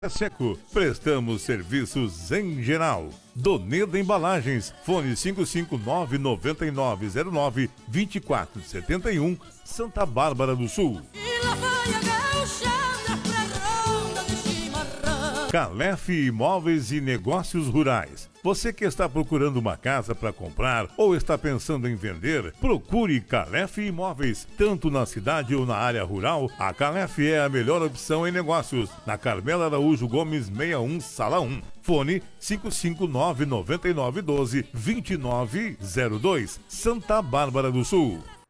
Seco, prestamos serviços em geral. Doneda Embalagens, fone 559-9909-2471, Santa Bárbara do Sul. Calef Imóveis e Negócios Rurais. Você que está procurando uma casa para comprar ou está pensando em vender, procure Calef Imóveis. Tanto na cidade ou na área rural, a Calef é a melhor opção em negócios. Na Carmela Araújo Gomes 61, Sala 1. Fone 559-9912-2902, Santa Bárbara do Sul.